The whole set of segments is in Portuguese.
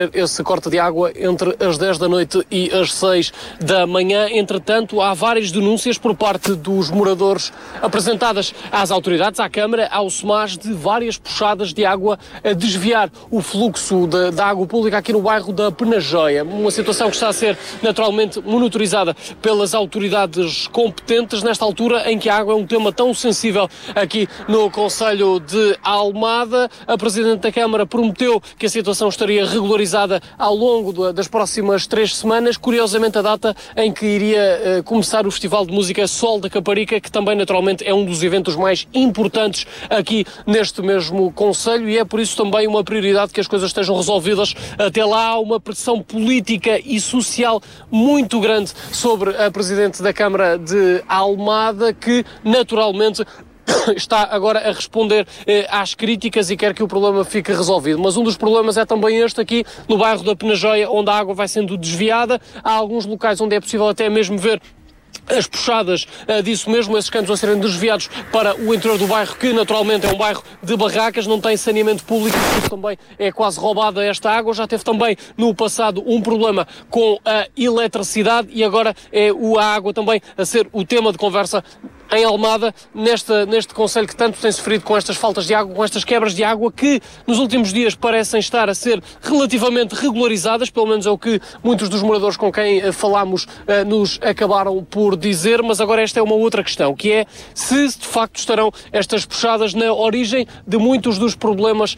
esse corte de água entre as 10 da noite e as 6 da manhã. Entretanto, há várias denúncias por parte dos moradores apresentadas às autoridades, à Câmara, ao SEMAS, de várias puxadas de água a desviar o fluxo da água pública aqui no bairro da Penajóia. Uma situação que está a ser naturalmente monitorizada pelas autoridades competentes nesta altura em que a água é um tema tão sensível aqui no concelho de Almada. A Presidente da Câmara prometeu que a situação estaria regularizada ao longo das próximas 3 semanas, curiosamente a data em que iria começar o Festival de Música Sol da Caparica, que também naturalmente é um dos eventos mais importantes aqui neste mesmo concelho, e é por isso também uma prioridade que as coisas estejam resolvidas. Até lá há uma pressão política e social muito grande sobre a Presidente da Câmara de Almada, que naturalmente está agora a responder às críticas e quer que o problema fique resolvido. Mas um dos problemas é também este aqui no bairro da Penajóia, onde a água vai sendo desviada. Há alguns locais onde é possível até mesmo ver as puxadas disso mesmo, esses canos a serem desviados para o interior do bairro, que naturalmente é um bairro de barracas, não tem saneamento público, por isso também é quase roubada esta água. Já teve também no passado um problema com a eletricidade e agora é a água também a ser o tema de conversa em Almada, neste concelho que tanto tem sofrido com estas faltas de água, com estas quebras de água, que nos últimos dias parecem estar a ser relativamente regularizadas, pelo menos é o que muitos dos moradores com quem falámos nos acabaram por dizer. Mas agora esta é uma outra questão, que é se de facto estarão estas puxadas na origem de muitos dos problemas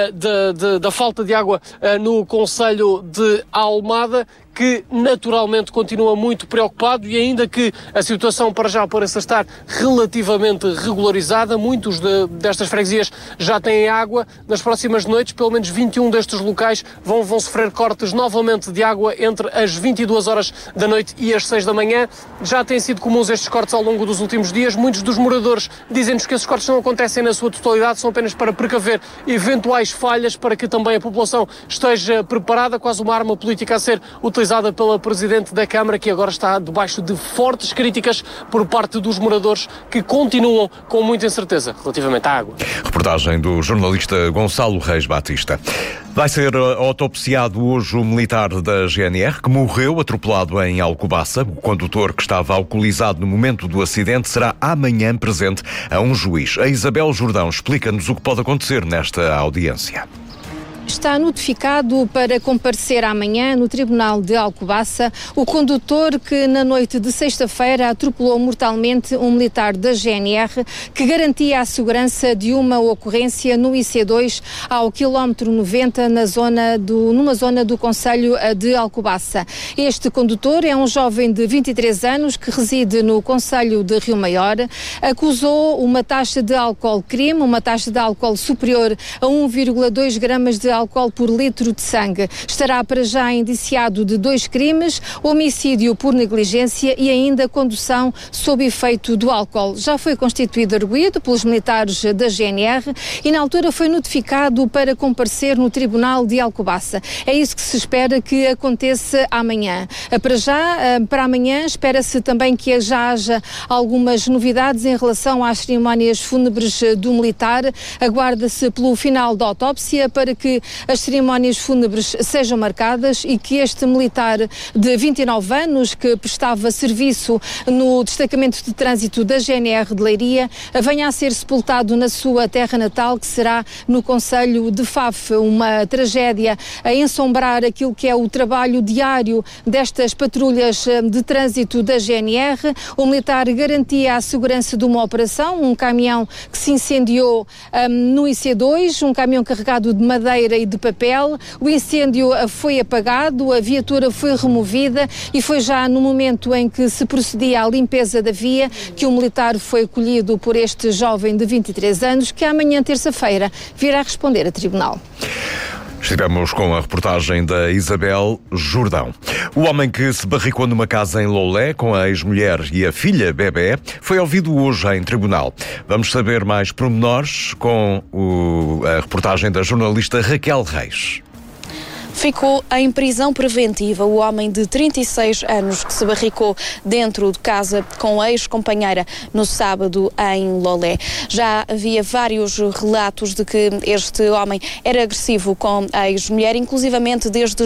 da falta de água no concelho de Almada, que naturalmente continua muito preocupado, e ainda que a situação para já pareça estar relativamente regularizada, muitos destas freguesias já têm água. Nas próximas noites, pelo menos 21 destes locais vão sofrer cortes novamente de água entre as 22 horas da noite e as 6 da manhã. Já têm sido comuns estes cortes ao longo dos últimos dias. Muitos dos moradores dizem-nos que esses cortes não acontecem na sua totalidade, são apenas para precaver eventuais falhas, para que também a população esteja preparada, quase uma arma política a ser utilizada pela Presidente da Câmara, que agora está debaixo de fortes críticas por parte dos moradores, que continuam com muita incerteza relativamente à água. Reportagem do jornalista Gonçalo Reis Batista. Vai ser autopsiado hoje o militar da GNR que morreu atropelado em Alcobaça. O condutor, que estava alcoolizado no momento do acidente, será amanhã presente a um juiz. A Isabel Jordão explica-nos o que pode acontecer nesta audiência. Está notificado para comparecer amanhã no Tribunal de Alcobaça o condutor que na noite de sexta-feira atropelou mortalmente um militar da GNR que garantia a segurança de uma ocorrência no IC2 ao quilómetro 90 numa zona do concelho de Alcobaça. Este condutor é um jovem de 23 anos que reside no concelho de Rio Maior. Acusou uma taxa de álcool crime, uma taxa de álcool superior a 1,2 gramas de álcool por litro de sangue. Estará para já indiciado de 2 crimes, homicídio por negligência e ainda condução sob efeito do álcool. Já foi constituído arguido pelos militares da GNR e na altura foi notificado para comparecer no Tribunal de Alcobaça. É isso que se espera que aconteça amanhã. Para amanhã espera-se também que já haja algumas novidades em relação às cerimónias fúnebres do militar. Aguarda-se pelo final da autópsia para que as cerimónias fúnebres sejam marcadas e que este militar de 29 anos, que prestava serviço no destacamento de trânsito da GNR de Leiria, venha a ser sepultado na sua terra natal, que será no concelho de Faf. Uma tragédia a ensombrar aquilo que é o trabalho diário destas patrulhas de trânsito da GNR. O militar garantia a segurança de uma operação, um caminhão que se incendiou no IC2, um caminhão carregado de madeira e de papel. O incêndio foi apagado, a viatura foi removida e foi já no momento em que se procedia à limpeza da via que o militar foi acolhido por este jovem de 23 anos, que amanhã, terça-feira, virá responder a tribunal. Estivemos com a reportagem da Isabel Jordão. O homem que se barricou numa casa em Loulé com a ex-mulher e a filha bebé foi ouvido hoje em tribunal. Vamos saber mais pormenores com a reportagem da jornalista Raquel Reis. Ficou em prisão preventiva o homem de 36 anos que se barricou dentro de casa com a ex-companheira no sábado em Lolé. Já havia vários relatos de que este homem era agressivo com a ex-mulher, inclusivamente desde